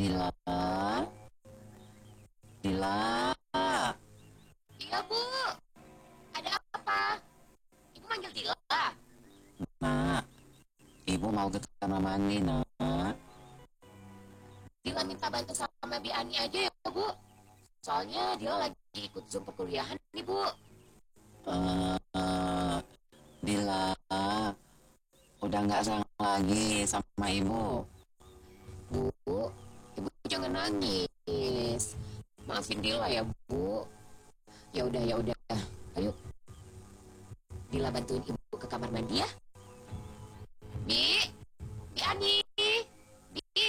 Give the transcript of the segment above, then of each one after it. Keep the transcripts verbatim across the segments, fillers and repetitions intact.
Dila, Dila. Iya, Bu. Ada apa? Ibu manggil Dila. Nak, ibu mau ke kamar mandi, nak. Dila minta bantu sama Bi Ani aja ya, Bu. Soalnya Dila lagi ikut Zoom perkuliahan nih, Bu. Eh, eh, Dila, udah nggak sayang lagi sama ibu. Bu, Ibu jangan nangis. Maafin Dila ya, Bu. Ya udah, ya udah. Ayo, Dila bantuin Ibu ke kamar mandi ya. Bi, Bi Ani. Bi.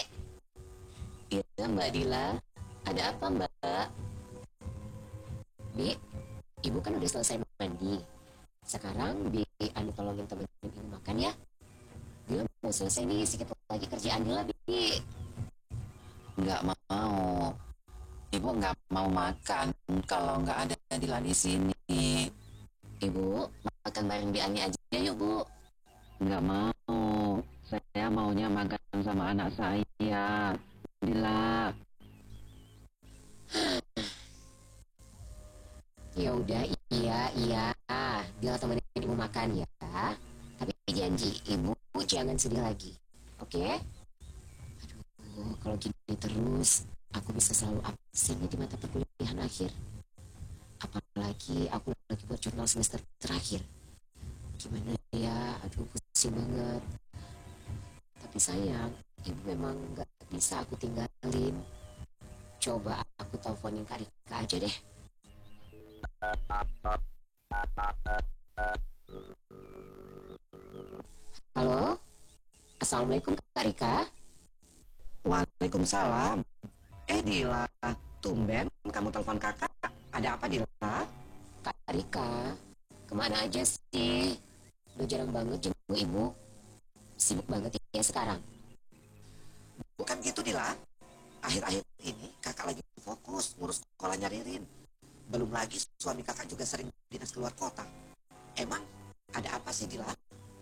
Iya, Mbak Dila. Ada apa, Mbak? Bi, Ibu kan udah selesai mandi. Sekarang Bi Ani tolongin temenin Ibu makan ya. Dila mau selesai nih, sedikit lagi kerjaan Dila, Bi. Nggak mau. Ibu nggak mau makan kalau nggak ada Dila di sini. Ibu, makan bareng Bi Ani aja yuk, Bu. Nggak mau. Saya maunya makan sama anak saya. Dila. Ya udah, iya, iya. Dila temenin Ibu makan ya. Tapi janji, Ibu jangan sedih lagi. Oke? Aduh, kalau gini terus, aku bisa selalu absen di mata perkuliahan akhir. Apalagi aku lagi buat jurnal semester terakhir. Gimana ya? Aduh, pusing banget. Tapi sayang, Ibu memang gak bisa aku tinggalin. Coba aku teleponin Kak Rika aja deh. Halo? Assalamualaikum Kak Rika. Waalaikumsalam. Eh Dila, tumben kamu telepon kakak. Ada apa Dila? Kak Rika, kemana aja sih? Udah jarang banget jenguk Ibu. Sibuk banget ya sekarang. Bukan gitu Dila. Akhir-akhir ini kakak lagi fokus ngurus sekolahnya Ririn. Belum lagi suami kakak juga sering dinas keluar kota. Emang ada apa sih Dila?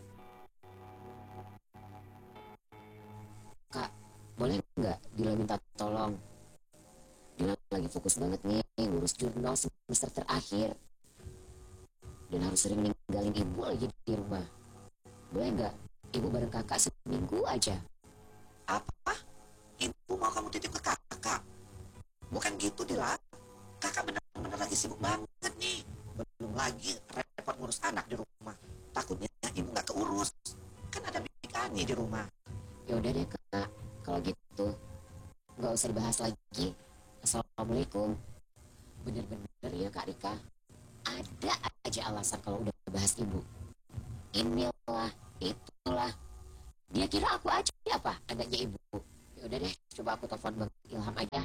Kak, boleh nggak Dila minta tolong? Dila lagi fokus banget nih ngurus jurnal semester terakhir. Dan harus sering ninggalin Ibu lagi di rumah. Boleh nggak Ibu bareng kakak seminggu aja? Apa? Ibu mau kamu titip ke kakak? Bukan gitu Dila. Kakak benar-benar lagi sibuk banget nih. Belum lagi repot ngurus anak di rumah. Takutnya ibu nggak keurus. Kan ada bidik Ani di rumah. Ya udah deh Kak, kalau gitu nggak usah dibahas lagi. Assalamualaikum. Bener-bener ya Kak Rika, ada aja alasan kalau udah bahas Ibu. Inilah, itulah. Dia kira aku aja apa anaknya Ibu. Ya udah deh, coba aku telepon Bang Ilham aja.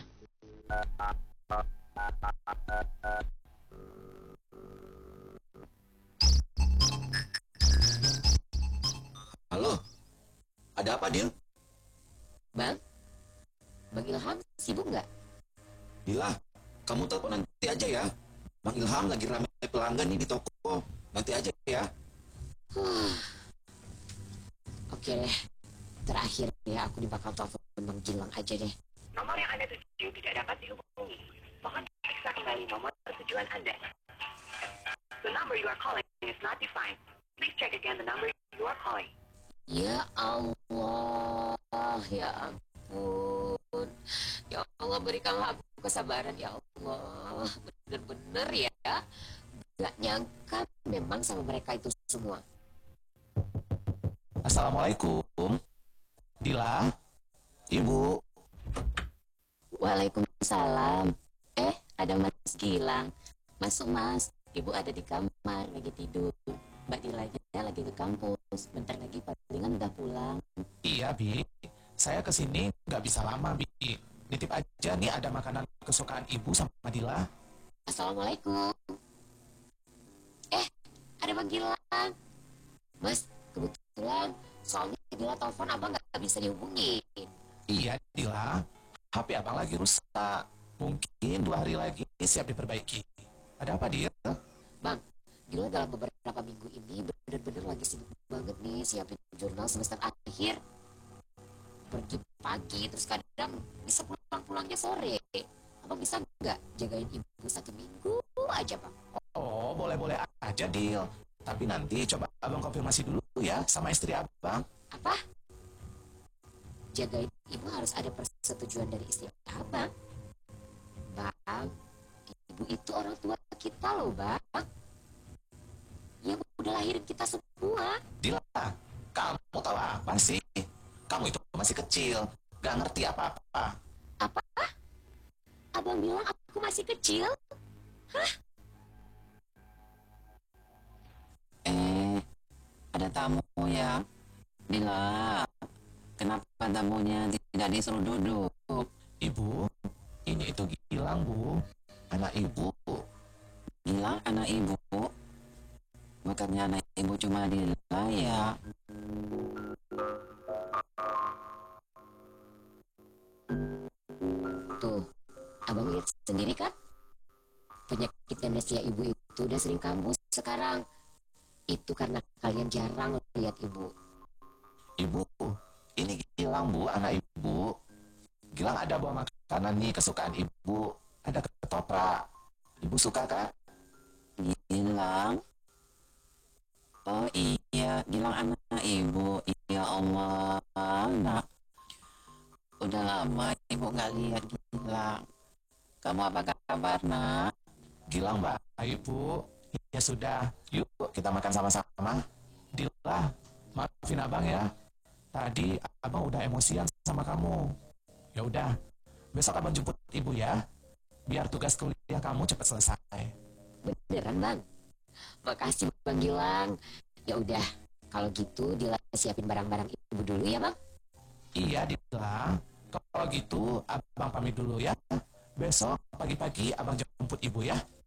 Halo, ada apa Dil? Bang, Bang Ilham sibuk nggak? Dila, kamu telepon nanti aja ya. Bang Ilham lagi ramai pelanggan nih di toko. Nanti aja ya. Huh, Oke deh, terakhir ya aku dibakal telepon Bang Gilang aja deh. Nomor yang Anda tuju tidak dapat dihubungi. Mohon periksa kembali nomor tujuan Anda. The number you are calling is not defined. Please check again the number you are calling. Ya Allah, ya ampun. Ya Allah, berikanlah aku kesabaran ya Allah. Bener-bener ya. Gak nyangka memang sama mereka itu semua. Assalamualaikum. Dila, Ibu. Waalaikumsalam. Eh, ada Mas Gilang. Masuk Mas. Ibu ada di kamar lagi tidur. Mbak Dilanya lagi ke kampus. Bentar lagi palingan udah pulang. Iya, Bi. Saya kesini nggak bisa lama, Bi. Nitip aja nih ada makanan kesukaan Ibu sama Dila. Assalamualaikum. Eh, ada Bang Gilang. Mas, kebetulan soalnya Dila telepon abang nggak bisa dihubungi. Iya, Dila. H P abang lagi rusak. Mungkin dua hari lagi siap diperbaiki. Ada apa, Dil? Bang, Dila dalam beberapa minggu ini bener-bener lagi sibuk banget nih siapin jurnal semester akhir. Pergi pagi, terus kadang kadang bisa pulang-pulangnya sore. Abang bisa nggak jagain ibu satu minggu aja, Bang? Oh, boleh-boleh aja, Dil. Tapi nanti coba abang konfirmasi dulu ya sama istri abang. Apa? Jagain ibu harus ada persetujuan dari istri abang. Bang, ibu itu orang tua kita loh, Bang. Yang udah lahirin kita semua. Dila, kamu tahu apa sih? Kamu itu masih kecil, gak ngerti apa-apa. Apa? Abang bilang aku masih kecil? Eh, ada tamu ya. Bila, kenapa tamunya tidak disuruh duduk? Ibu, ini itu Gilang, Bu. Anak ibu. Bila anak ibu, bukannya anak ibu cuma Dila ya. Tuh, abang lihat sendiri kan? Penyakit amnesia ibu itu udah sering kambuh sekarang. Itu karena kalian jarang lihat ibu. Ibu, ini Gilang, Bu, anak ibu. Gilang ada bawa makanan nih kesukaan ibu. Ada ketoprak. Ibu suka kan? Gilang. Oh iya, Gilang anak ibu. Ya Allah, nak. Udah lama ibu nggak lihat Gilang. Kamu apa kabar, nak? Gilang, Mbak. Ibu, ya sudah. Yuk, kita makan sama-sama. Dila, maafin abang ya. Tadi abang udah emosian sama kamu. Ya udah, besok abang jemput ibu ya. Biar tugas kuliah kamu cepat selesai. Beneran, Bang? Makasih, Bang Gilang. Ya udah, kalau gitu Dila siapin barang-barang ibu dulu ya, Bang. Iya, Dila. Kalau gitu, abang pamit dulu ya. Besok pagi-pagi abang jemput ibu ya.